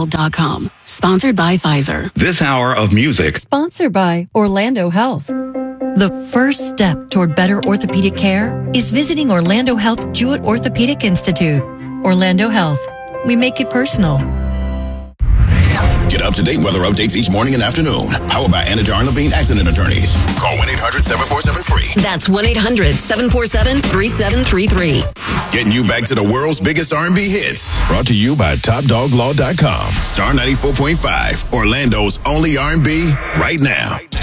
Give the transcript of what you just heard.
topdog.com. Sponsored by Pfizer. This hour of music. Sponsored by Orlando Health. The first step toward better orthopedic care is visiting Orlando Health Jewett Orthopedic Institute. Orlando Health. We make it personal. Get up-to-date weather updates each morning and afternoon. Powered by Anajar and Levine Accident Attorneys. Call 1-800-747-FREE. That's 1-800-747-3733. Getting you back to the world's biggest R&B hits. Brought to you by TopDogLaw.com. Star 94.5. Orlando's only R&B right now.